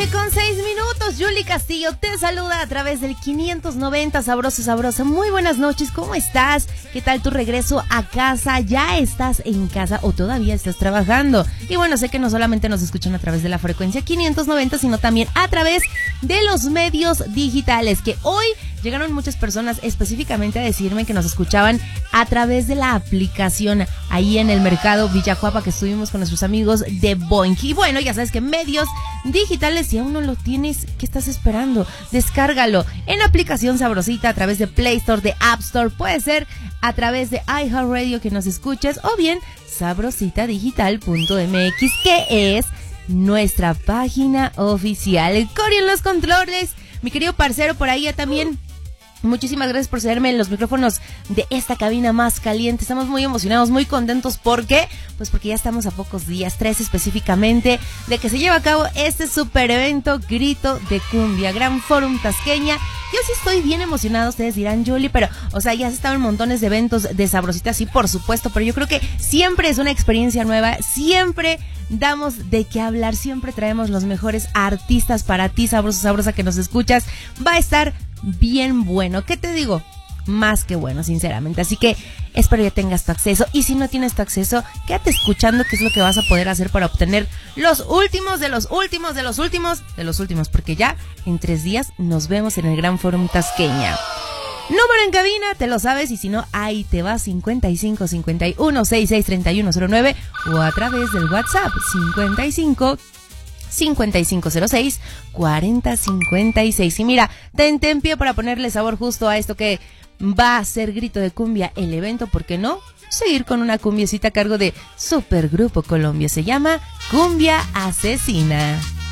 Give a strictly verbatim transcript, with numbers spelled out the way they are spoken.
noche con seis minutos. Yuli Castillo te saluda a través del quinientos noventa. Sabroso, sabrosa. Muy buenas noches, ¿cómo estás? ¿Qué tal tu regreso a casa? ¿Ya estás en casa o todavía estás trabajando? Y bueno, sé que no solamente nos escuchan a través de la frecuencia quinientos noventa, sino también a través de los medios digitales, que hoy llegaron muchas personas específicamente a decirme que nos escuchaban a través de la aplicación ahí en el mercado Villajuapa, que estuvimos con nuestros amigos de Boing. Y bueno, ya sabes que medios digitales, si aún no lo tienes, ¿qué estás esperando? Descárgalo en aplicación Sabrosita a través de Play Store, de App Store, puede ser a través de iHeartRadio que nos escuches, o bien sabrosita digital punto m x, que es nuestra página oficial. Cori en los controles, mi querido parcero por ahí ya también. Muchísimas gracias por cederme en los micrófonos de esta cabina más caliente. Estamos muy emocionados, muy contentos. ¿Por qué? Pues porque ya estamos a pocos días, tres específicamente, de que se lleve a cabo este super evento Grito de Cumbia, Gran Fórum Tasqueña. Yo sí estoy bien emocionada, ustedes dirán, Julie, pero, o sea, ya se estaban montones de eventos de Sabrosita, sí, por supuesto, pero yo creo que siempre es una experiencia nueva, siempre damos de qué hablar, siempre traemos los mejores artistas para ti, sabroso, sabrosa, que nos escuchas. Va a estar bien bueno, ¿qué te digo? Más que bueno, sinceramente. Así que espero ya tengas tu acceso, y si no tienes tu acceso, quédate escuchando qué es lo que vas a poder hacer para obtener los últimos de los últimos de los últimos de los últimos, porque ya en tres días nos vemos en el Gran Fórum Tasqueña. Número en cabina, te lo sabes, y si no, ahí te va: cincuenta y cinco, cincuenta y uno, sesenta y seis, treinta y uno cero nueve, o a través del WhatsApp cincuenta y cinco, cincuenta y cinco cero seis, cuarenta cincuenta y seis. Y mira, tente en pie para ponerle sabor justo a esto que va a ser Grito de Cumbia, el evento, ¿por qué no? Seguir con una cumbiecita a cargo de Supergrupo Colombia, se llama Cumbia Asesina.